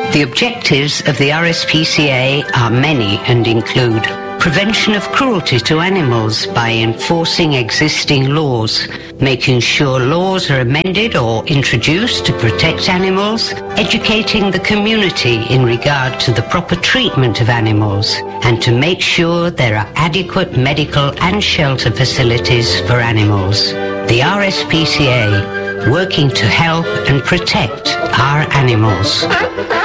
The objectives of the RSPCA are many and include prevention of cruelty to animals by enforcing existing laws, making sure laws are amended or introduced to protect animals, educating the community in regard to the proper treatment of animals, and to make sure there are adequate medical and shelter facilities for animals. The RSPCA, working to help and protect our animals.